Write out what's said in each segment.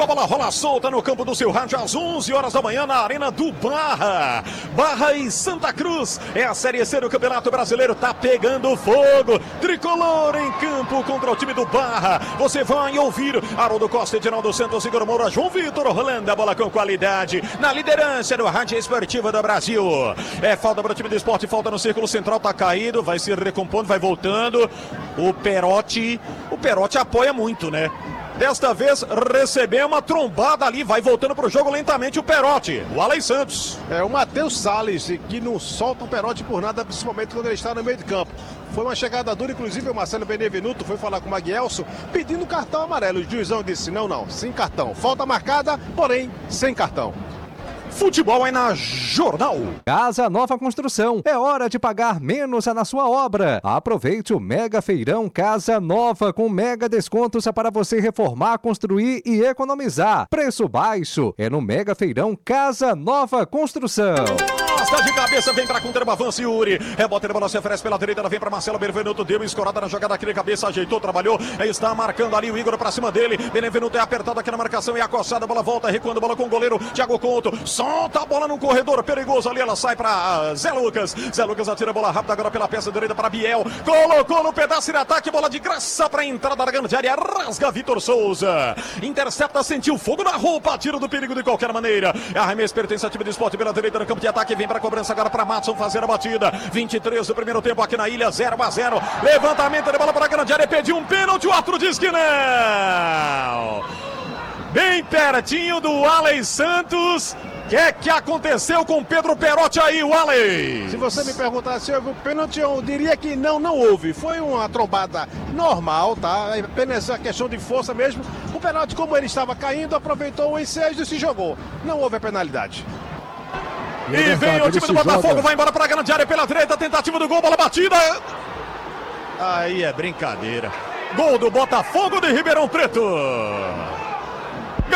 A bola rola solta no campo do seu rádio às 11 horas da manhã na Arena do Barra. Barra e Santa Cruz. É a Série C do Campeonato Brasileiro. Tá pegando fogo. Tricolor em campo contra o time do Barra. Você vai ouvir Haroldo Costa, Edinaldo Santos, Igor Moura, João Vitor, Rolando. A bola com qualidade. Na liderança do Rádio Esportiva do Brasil. É falta para o time do esporte. Falta no círculo central. Tá caído. Vai se recompondo. Vai voltando. O Perotti apoia muito, né? Desta vez recebeu uma trombada ali, vai voltando pro jogo lentamente o Perotti, o Alex Santos. É o Matheus Salles, que não solta o Perotti por nada, principalmente quando ele está no meio de campo. Foi uma chegada dura, inclusive o Marcelo Benevenuto foi falar com o Maguielso pedindo cartão amarelo. O juizão disse, não, sem cartão. Falta marcada, porém, sem cartão. Futebol é na Jornal. Casa Nova Construção. É hora de pagar menos na sua obra. Aproveite o Mega Feirão Casa Nova com mega descontos para você reformar, construir e economizar. Preço baixo é no Mega Feirão Casa Nova Construção. Está de cabeça, vem para contra, avança Yuri. Rebote, a bola se oferece pela direita, ela vem para Marcelo Benevenuto, deu escorada na jogada aqui de cabeça, ajeitou, trabalhou, está marcando ali o Igor para cima dele. Benevenuto é apertado aqui na marcação e acossada, a bola volta, recuando a bola com o goleiro Thiago Couto. Solta a bola no corredor perigoso ali, ela sai para Zé Lucas. Zé Lucas atira a bola rápida agora pela peça direita para Biel. Colocou no pedaço de ataque, bola de graça para a entrada da grande área. Rasga Vitor Souza. Intercepta, sentiu fogo na roupa, tiro do perigo de qualquer maneira. Arremesso pertence ao time do esporte pela direita no campo de ataque. Vem para a cobrança agora para Matson fazer a batida. 23 do primeiro tempo aqui na ilha, 0-0. Levantamento de bola para a grande área. Pediu um pênalti, o árbitro diz que não. Bem pertinho do Alex Santos. O que aconteceu com Pedro Perotti aí, o Alex? Se você me perguntar se houve o pênalti, eu diria que não houve. Foi uma trombada normal, tá? Apenas a questão de força mesmo. O Perotti, como ele estava caindo, aproveitou o ensejo e se jogou. Não houve a penalidade. E vem o time do Botafogo, vai embora para a grande área pela direita, tentativa do gol, bola batida. Aí é brincadeira. Gol do Botafogo de Ribeirão Preto. Gol!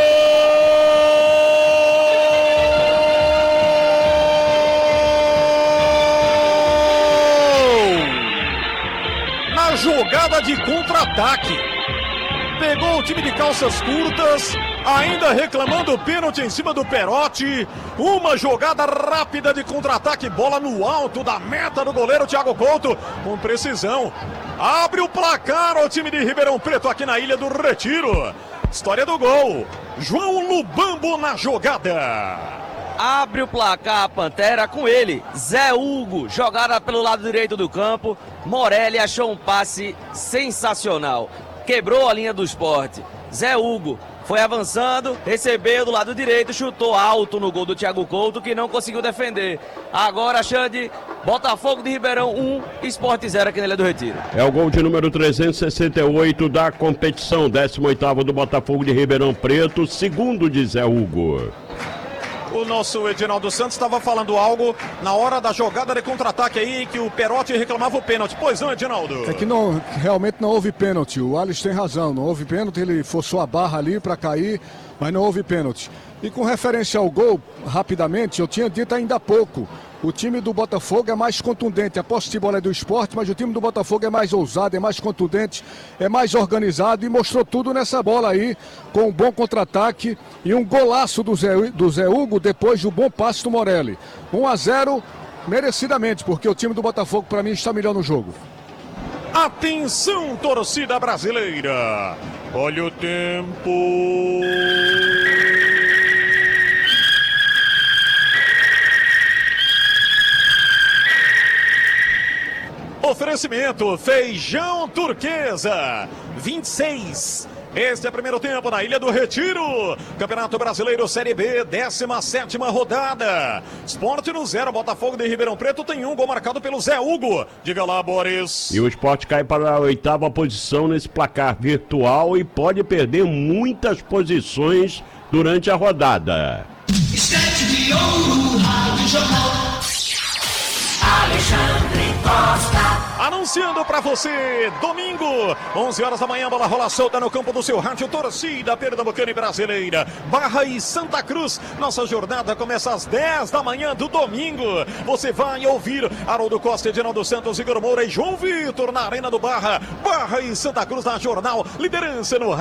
Na jogada de contra-ataque. Pegou o time de calças curtas, ainda reclamando o pênalti em cima do Perotti. Uma jogada rápida de contra-ataque, bola no alto da meta do goleiro Thiago Couto, com precisão. Abre o placar o time de Ribeirão Preto aqui na Ilha do Retiro. História do gol, João Lubambo na jogada. Abre o placar a Pantera com ele, Zé Hugo, jogada pelo lado direito do campo. Morelli achou um passe sensacional. Quebrou a linha do esporte. Zé Hugo foi avançando, recebeu do lado direito, chutou alto no gol do Thiago Couto, que não conseguiu defender. Agora, Xande, Botafogo de Ribeirão 1, Sport 0 aqui na Ilha do Retiro. É o gol de número 368 da competição, 18º do Botafogo de Ribeirão Preto, segundo de Zé Hugo. O nosso Edinaldo Santos estava falando algo na hora da jogada de contra-ataque aí, que o Perotti reclamava o pênalti. Pois não, Edinaldo? É que realmente não houve pênalti. O Alex tem razão, não houve pênalti, ele forçou a barra ali para cair, mas não houve pênalti. E com referência ao gol, rapidamente, eu tinha dito ainda há pouco, o time do Botafogo é mais contundente. A posse de bola é do Sport, mas o time do Botafogo é mais ousado, é mais contundente, é mais organizado e mostrou tudo nessa bola aí, com um bom contra-ataque e um golaço do Zé Hugo depois do bom passe do Morelli. 1-0 merecidamente, porque o time do Botafogo, para mim, está melhor no jogo. Atenção, torcida brasileira. Olha o tempo. Oferecimento Feijão Turquesa 26. Este é o primeiro tempo na Ilha do Retiro. Campeonato Brasileiro Série B, 17ª rodada. Sport no 0, Botafogo de Ribeirão Preto tem um gol marcado pelo Zé Hugo. Diga lá, Boris. E o Sport cai para a 8ª posição nesse placar virtual e pode perder muitas posições durante a rodada. Estante de ouro, Rádio Jornal. Alexandre Costa. Anunciando pra você, domingo, 11 horas da manhã, bola rola solta no campo do seu rádio, torcida pernambucana e brasileira, Barra e Santa Cruz. Nossa jornada começa às 10 da manhã do domingo. Você vai ouvir Haroldo Costa, Edinaldo Santos, Igor Moura e João Vitor na Arena do Barra. Barra e Santa Cruz na Jornal, liderança no